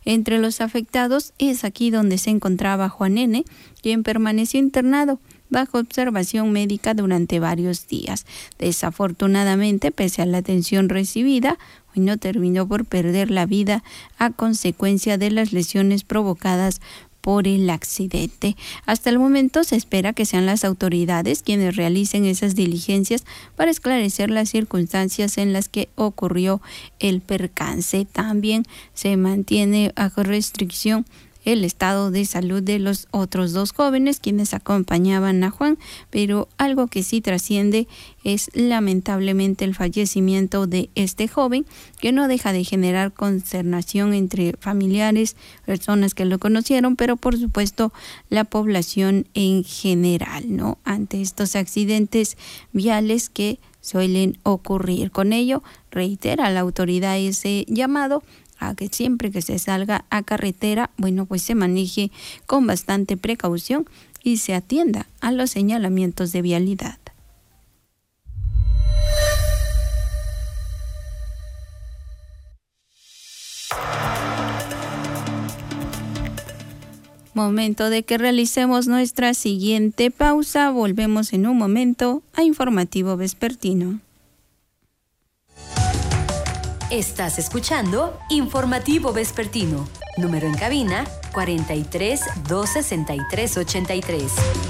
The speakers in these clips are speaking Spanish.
Entre los afectados es aquí donde se encontraba Juan N., quien permaneció internado bajo observación médica durante varios días. Desafortunadamente, pese a la atención recibida, hoy no terminó por perder la vida a consecuencia de las lesiones provocadas por el accidente. Hasta el momento se espera que sean las autoridades quienes realicen esas diligencias para esclarecer las circunstancias en las que ocurrió el percance. También se mantiene bajo restricción el estado de salud de los otros dos jóvenes quienes acompañaban a Juan, pero algo que sí trasciende es lamentablemente el fallecimiento de este joven, que no deja de generar consternación entre familiares, personas que lo conocieron, pero por supuesto la población en general, ¿no? Ante estos accidentes viales que suelen ocurrir. Con ello, reitera la autoridad ese llamado a que siempre que se salga a carretera, pues se maneje con bastante precaución y se atienda a los señalamientos de vialidad. Momento de que realicemos nuestra siguiente pausa. Volvemos en un momento a Informativo Vespertino. Estás escuchando Informativo Vespertino. Número en cabina 43 263 83.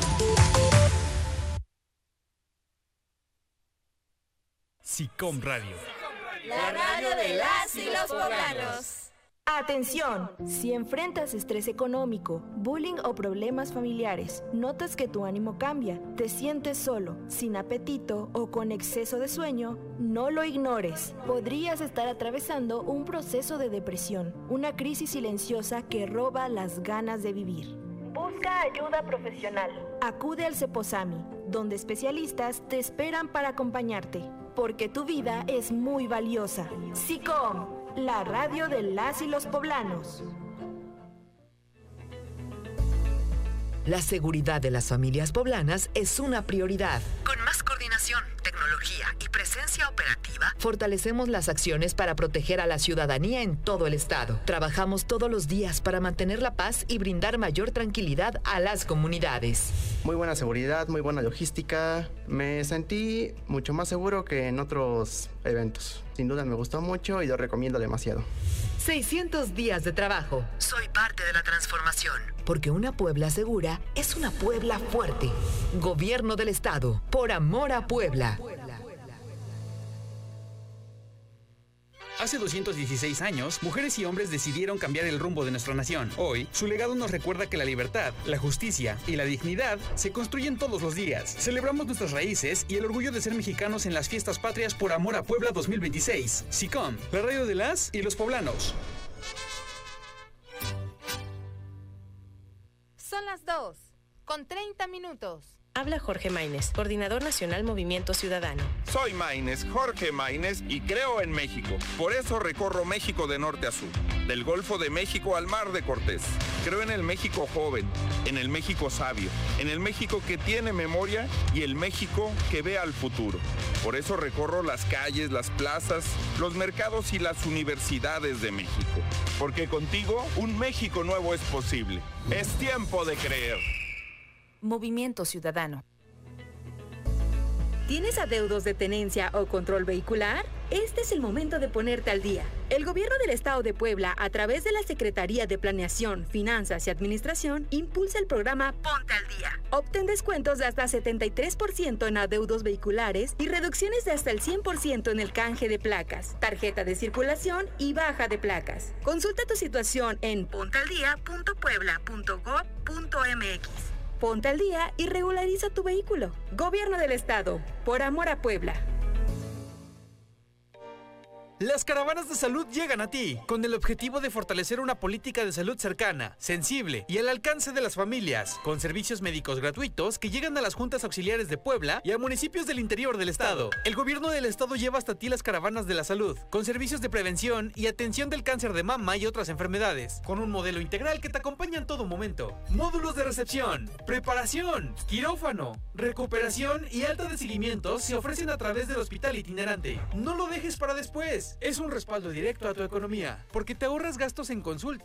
SICOM Radio. La radio de las y los poblanos. Atención, si enfrentas estrés económico, bullying o problemas familiares, notas que tu ánimo cambia, te sientes solo, sin apetito o con exceso de sueño, no lo ignores. Podrías estar atravesando un proceso de depresión, una crisis silenciosa que roba las ganas de vivir. Busca ayuda profesional. Acude al Ceposami, donde especialistas te esperan para acompañarte, porque tu vida es muy valiosa. SICOM, la radio de las y los poblanos. La seguridad de las familias poblanas es una prioridad. Con más coordinación, tecnología y presencia operativa, fortalecemos las acciones para proteger a la ciudadanía en todo el estado. Trabajamos todos los días para mantener la paz y brindar mayor tranquilidad a las comunidades. Muy buena seguridad, muy buena logística. Me sentí mucho más seguro que en otros eventos. Sin duda me gustó mucho y lo recomiendo demasiado. 600 días de trabajo. Soy parte de la transformación. Porque una Puebla segura es una Puebla fuerte. Gobierno del Estado. Por amor a Puebla. Hace 216 años, mujeres y hombres decidieron cambiar el rumbo de nuestra nación. Hoy, su legado nos recuerda que la libertad, la justicia y la dignidad se construyen todos los días. Celebramos nuestras raíces y el orgullo de ser mexicanos en las fiestas patrias por amor a Puebla 2026. SICOM, la radio de las y los poblanos. Son las 2:30. Habla Jorge Maínez, Coordinador Nacional Movimiento Ciudadano. Soy Maínez, Jorge Maínez, y creo en México. Por eso recorro México de norte a sur, del Golfo de México al Mar de Cortés. Creo en el México joven, en el México sabio, en el México que tiene memoria y el México que ve al futuro. Por eso recorro las calles, las plazas, los mercados y las universidades de México. Porque contigo un México nuevo es posible. Es tiempo de creer. Movimiento Ciudadano. ¿Tienes adeudos de tenencia o control vehicular? Este es el momento de ponerte al día. El Gobierno del Estado de Puebla, a través de la Secretaría de Planeación, Finanzas y Administración, impulsa el programa Ponte al Día. Obtén descuentos de hasta 73% en adeudos vehiculares y reducciones de hasta el 100% en el canje de placas, tarjeta de circulación y baja de placas. Consulta tu situación en pontealdía.puebla.gov.mx. Ponte al día y regulariza tu vehículo. Gobierno del Estado, por amor a Puebla. Las caravanas de salud llegan a ti, con el objetivo de fortalecer una política de salud cercana, sensible y al alcance de las familias, con servicios médicos gratuitos que llegan a las juntas auxiliares de Puebla y a municipios del interior del estado. El gobierno del estado lleva hasta ti las caravanas de la salud, con servicios de prevención y atención del cáncer de mama y otras enfermedades, con un modelo integral que te acompaña en todo momento. Módulos de recepción, preparación, quirófano, recuperación y alta de seguimiento se ofrecen a través del hospital itinerante. No lo dejes para después. Es un respaldo directo a tu economía, porque te ahorras gastos en consulta